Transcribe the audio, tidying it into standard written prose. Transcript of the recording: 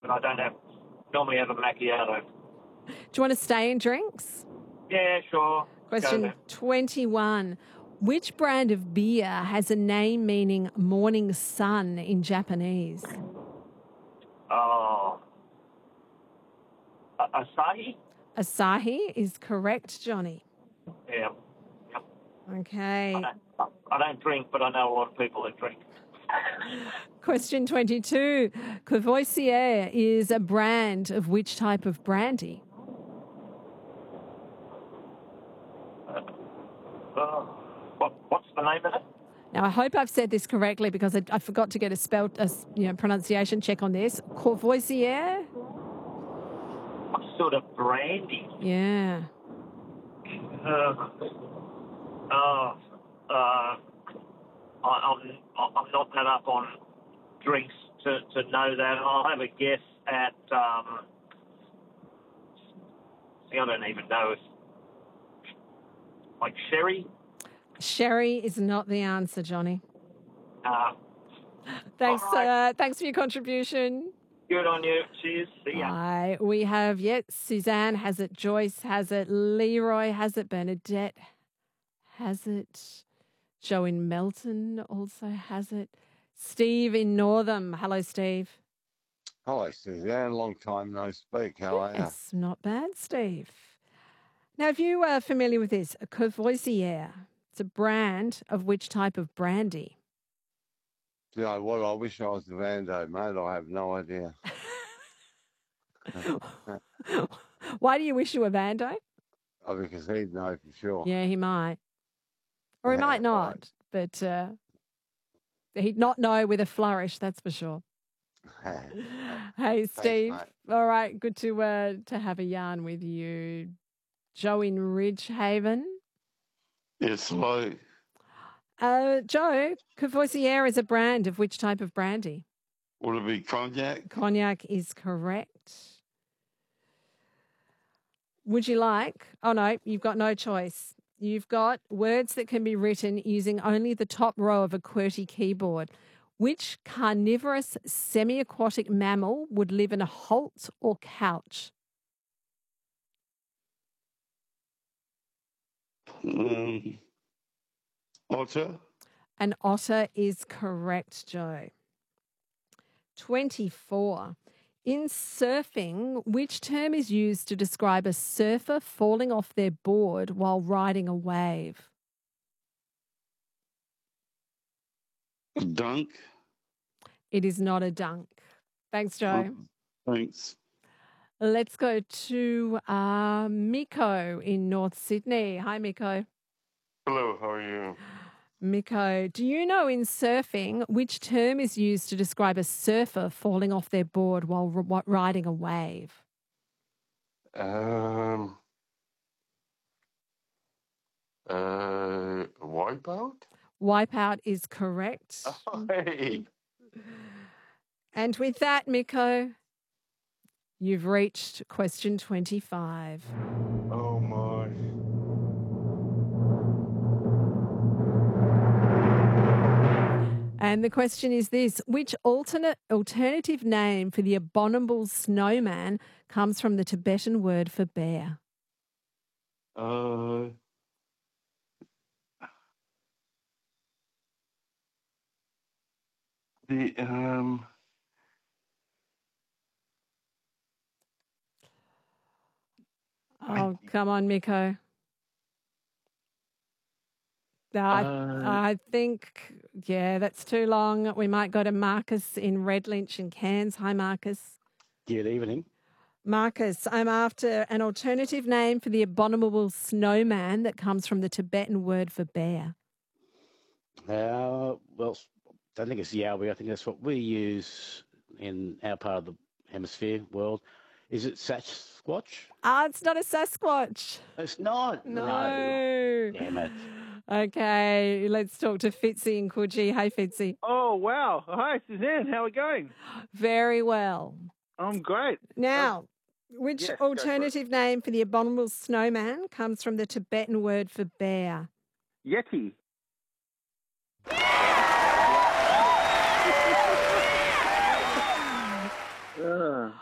but I don't normally have a macchiato. Do you want to stay in drinks? Yeah, sure. Question 21. Which brand of beer has a name meaning morning sun in Japanese? Oh, Asahi? Asahi is correct, Johnny. Yeah. Yep. Okay. I don't drink, but I know a lot of people that drink. Question 22. Courvoisier is a brand of which type of brandy? What's the name of it? Now, I hope I've said this correctly because I forgot to get a pronunciation check on this. Courvoisier? What sort of brandy? Yeah. I'm not that up on drinks to know that. I'll have a guess at. See, I don't even know if like sherry. Sherry is not the answer, Johnny. Thanks. Right. Thanks for your contribution. Good on you. Cheers. See ya. Bye. We have Suzanne has it, Joyce has it, Leroy has it, Bernadette has it, Joe in Melton also has it, Steve in Northam. Hello, Steve. Hello, Suzanne. Long time no speak. How are you? It's not bad, Steve. Now, if you are familiar with this, a Courvoisier, it's a brand of which type of brandy? You know what? I wish I was the Vando, mate. I have no idea. Why do you wish you were Vando? Oh, because he'd know for sure. Yeah, he might. Or he might not, but he'd not know with a flourish, that's for sure. Hey, Steve. Thanks, all right, good to have a yarn with you. Joe in Ridgehaven. Yes, hello. Joe, Courvoisier is a brand of which type of brandy? Would it be cognac? Cognac is correct. Would you like? Oh, no, you've got no choice. You've got words that can be written using only the top row of a QWERTY keyboard. Which carnivorous semi-aquatic mammal would live in a holt or couch? Otter? An otter is correct, Joe. 24. In surfing, which term is used to describe a surfer falling off their board while riding a wave? A dunk? It is not a dunk. Thanks, Joe. Thanks. Let's go to Miko in North Sydney. Hi, Miko. Hello, how are you? Miko, do you know in surfing which term is used to describe a surfer falling off their board while riding a wave? Wipeout? Wipeout is correct. Oh, hey. And with that, Miko, you've reached question 25. Oh, my. And the question is this: which alternative name for the abominable snowman comes from the Tibetan word for bear? Oh, come on, Miko. I think, that's too long. We might go to Marcus in Red Lynch in Cairns. Hi, Marcus. Good evening. Marcus, I'm after an alternative name for the abominable snowman that comes from the Tibetan word for bear. Well, I don't think it's Yowie. I think that's what we use in our part of the hemisphere world. Is it Sasquatch? It's not a Sasquatch. It's not. No. Damn it. Okay, let's talk to Fitzy in Coogee. Hey, Fitzy. Oh, wow. Hi, Suzanne. How are we going? Very well. I'm great. Now, which yes, alternative name for the abominable snowman comes from the Tibetan word for bear? Yeti.